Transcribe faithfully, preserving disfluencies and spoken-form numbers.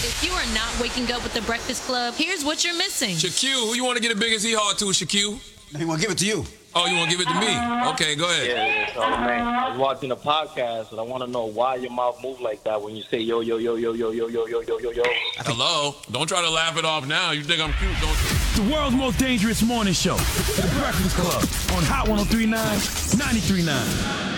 If you are not waking up with the Breakfast Club, here's what you're missing. Shaquille, who you want to get the biggest hee-haw to, Shaquille? He want to give it to you. Oh, you want to give it to me? Okay, go ahead. Yeah, yeah, Charlamagne. I was watching a podcast, and I want to know why your mouth moves like that when you say yo, yo, yo, yo, yo, yo, yo, yo, yo, yo, yo. Hello? Don't try to laugh it off now. You think I'm cute, don't you? The world's most dangerous morning show. The Breakfast Club on Hot one oh three point nine, ninety-three point nine.